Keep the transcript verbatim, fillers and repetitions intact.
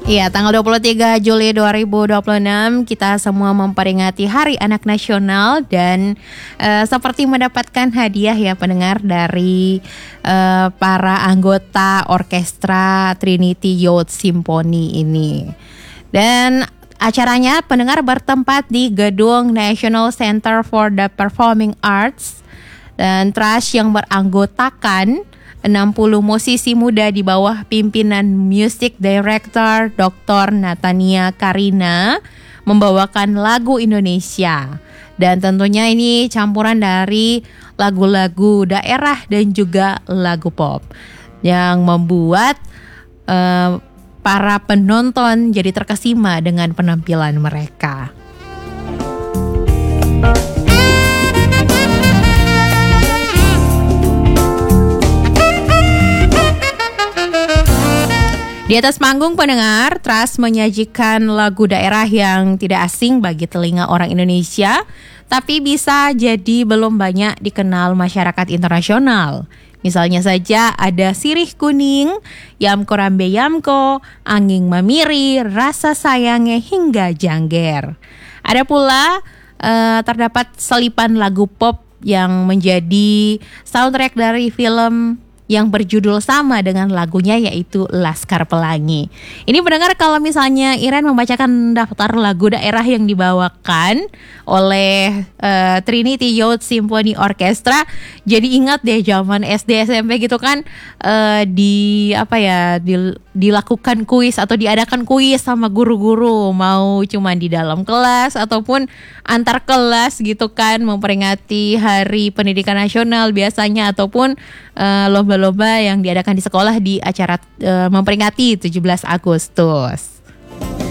Iya, tanggal dua puluh tiga Juli dua ribu dua puluh enam kita semua memperingati Hari Anak Nasional dan uh, seperti mendapatkan hadiah ya pendengar dari uh, para anggota orkestra Trinity Youth Symphony ini. Dan acaranya pendengar bertempat di gedung National Center for the Performing Arts dan trust yang beranggotakan enam puluh musisi muda di bawah pimpinan Music Director doktor Natania Karina membawakan lagu Indonesia. Dan tentunya ini campuran dari lagu-lagu daerah dan juga lagu pop yang membuat uh, para penonton jadi terkesima dengan penampilan mereka. Di atas panggung pendengar, Trust menyajikan lagu daerah yang tidak asing bagi telinga orang Indonesia, tapi bisa jadi belum banyak dikenal masyarakat internasional. Misalnya saja ada Sirih Kuning, Yamko Rambe Yamko, Anging Mamiri, Rasa Sayangnya hingga Jangger. Ada pula uh, terdapat selipan lagu pop yang menjadi soundtrack dari film yang berjudul sama dengan lagunya yaitu Laskar Pelangi. Ini pendengar kalau misalnya Iren membacakan daftar lagu daerah yang dibawakan oleh uh, Trinity Youth Symphony Orchestra, jadi ingat deh zaman S D S M P gitu kan uh, di apa ya di, dilakukan kuis atau diadakan kuis sama guru-guru, mau cuma di dalam kelas ataupun antar kelas gitu kan, memperingati Hari Pendidikan Nasional biasanya ataupun uh, lomba lomba yang diadakan di sekolah di acara uh, memperingati tujuh belas Agustus.